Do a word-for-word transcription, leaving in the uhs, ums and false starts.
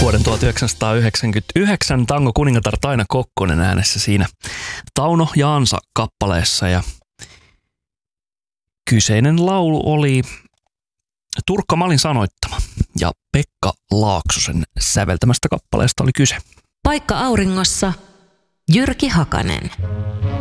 vuoden tuhatyhdeksänsataayhdeksänkymmentäyhdeksän tango kuningatar Taina Kokkonen äänessä siinä Tauno ja Ansa kappaleessa. Ja kyseinen laulu oli Turkka Malin sanoittama ja Pekka Laaksosen säveltämästä kappaleesta oli kyse. Paikka auringossa, Jyrki Hakanen.